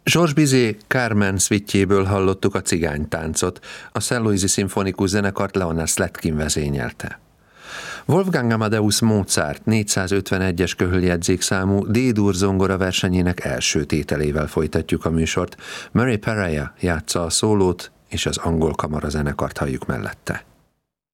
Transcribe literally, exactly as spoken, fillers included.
Georges Bizet Carmen szvittjéből hallottuk a cigánytáncot, a Saint Louis-i szimfonikus zenekart Leonard Slatkin vezényelte. Wolfgang Amadeus Mozart négyszázötvenegyes köhöljegyzékszámú D-dur zongora versenyének első tételével folytatjuk a műsort. Murray Pereira játsza a szólót, és az angol kamarazenekart halljuk mellette.